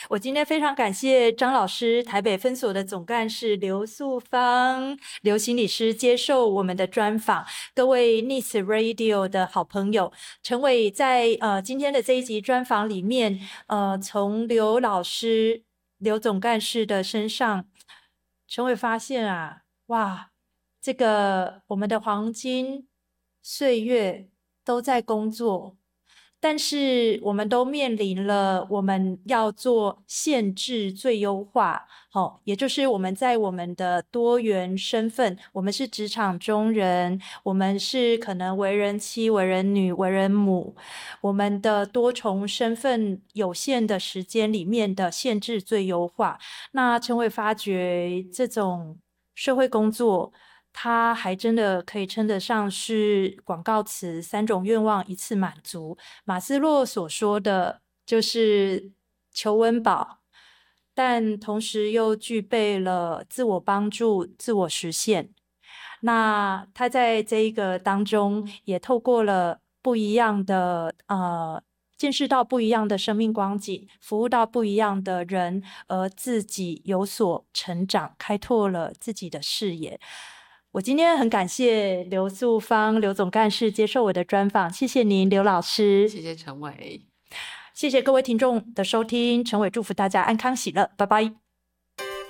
我今天非常感谢张老师，台北分所的总干事刘素芳刘心理师接受我们的专访。各位 Nice Radio 的好朋友，陈伟在今天的这一集专访里面，从刘老师刘总干事的身上，陈伟发现啊，哇，这个我们的黄金岁月都在工作。但是我们都面临了我们要做限制最优化，也就是我们在我们的多元身份，我们是职场中人，我们是可能为人妻、为人女、为人母，我们的多重身份有限的时间里面的限制最优化。那陈伟发觉这种社会工作，它还真的可以称得上是广告词三种愿望一次满足。马斯洛所说的就是求温饱，但同时又具备了自我帮助、自我实现。那他在这一个当中，也透过了不一样的见识到不一样的生命光景，服务到不一样的人，而自己有所成长，开拓了自己的视野。我今天很感谢刘素芳刘总干事接受我的专访，谢谢您，刘老师。 谢谢陈伟。 谢谢各位听众的收听，陈伟祝福大家安康喜乐，拜拜。